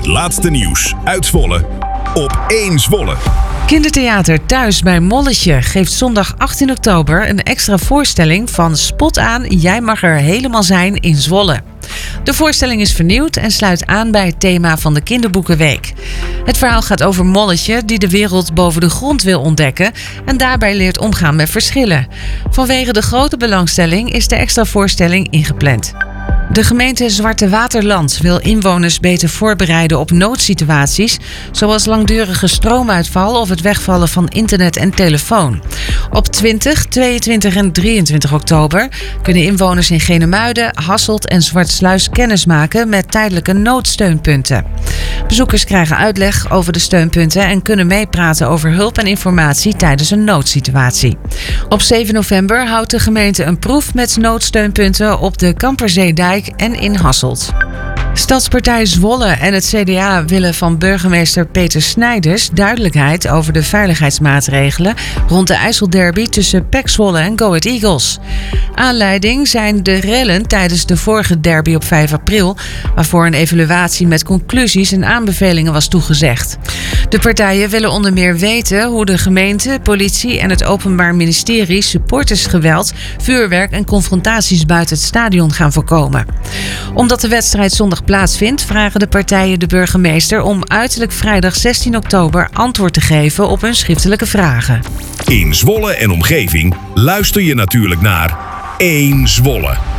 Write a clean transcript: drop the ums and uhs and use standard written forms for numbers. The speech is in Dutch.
laatste nieuws uit Zwolle op 1 Zwolle. Kindertheater Thuis bij Molletje geeft zondag 18 oktober een extra voorstelling van Spot aan, jij mag er helemaal zijn in Zwolle. De voorstelling is vernieuwd en sluit aan bij het thema van de Kinderboekenweek. Het verhaal gaat over Molletje die de wereld boven de grond wil ontdekken en daarbij leert omgaan met verschillen. Vanwege de grote belangstelling is de extra voorstelling ingepland. De gemeente Zwarte Waterland wil inwoners beter voorbereiden op noodsituaties, zoals langdurige stroomuitval of het wegvallen van internet en telefoon. Op 20, 22 en 23 oktober kunnen inwoners in Genemuiden, Hasselt en Zwartsluis kennis maken met tijdelijke noodsteunpunten. Bezoekers krijgen uitleg over de steunpunten en kunnen meepraten over hulp en informatie tijdens een noodsituatie. Op 7 november houdt de gemeente een proef met noodsteunpunten op de Kamperzeedijk en in Hasselt. Stadspartij Zwolle en het CDA willen van burgemeester Peter Snijders duidelijkheid over de veiligheidsmaatregelen rond de IJsselderby tussen PEC Zwolle en Go Ahead Eagles. Aanleiding zijn de rellen tijdens de vorige derby op 5 april, waarvoor een evaluatie met conclusies en aanbevelingen was toegezegd. De partijen willen onder meer weten hoe de gemeente, politie en het Openbaar Ministerie supportersgeweld, vuurwerk en confrontaties buiten het stadion gaan voorkomen. Omdat de wedstrijd zondag plaatsvindt, vragen de partijen de burgemeester om uiterlijk vrijdag 16 oktober antwoord te geven op hun schriftelijke vragen. In Zwolle en omgeving luister je natuurlijk naar 1 Zwolle.